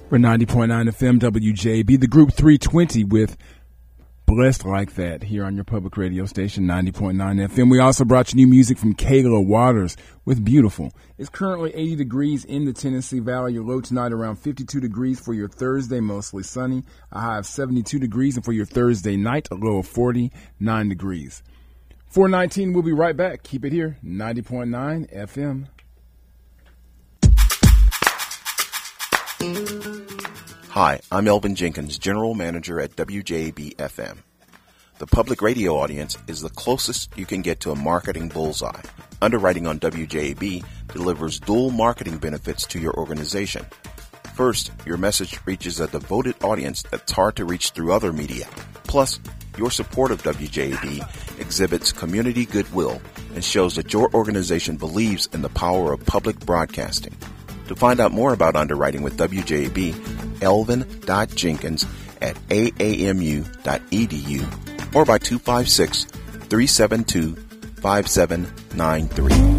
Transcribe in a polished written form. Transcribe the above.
For 90.9 FM WJB, the Group 320 with Blessed Like That here on your public radio station, 90.9 FM. We also brought you new music from Kayla Waters with Beautiful. It's currently 80 degrees in the Tennessee Valley. Your low tonight around 52 degrees for your Thursday, mostly sunny. A high of 72 degrees, and for your Thursday night, a low of 49 degrees. 4:19, we'll be right back. Keep it here, 90.9 FM. Hi, I'm Elvin Jenkins, General Manager at WJB-FM. The public radio audience is the closest you can get to a marketing bullseye. Underwriting on WJB delivers dual marketing benefits to your organization. First, your message reaches a devoted audience that's hard to reach through other media. Plus, your support of WJB exhibits community goodwill and shows that your organization believes in the power of public broadcasting. To find out more about underwriting with WJB, elvin.jenkins at aamu.edu or by 256-372-5793.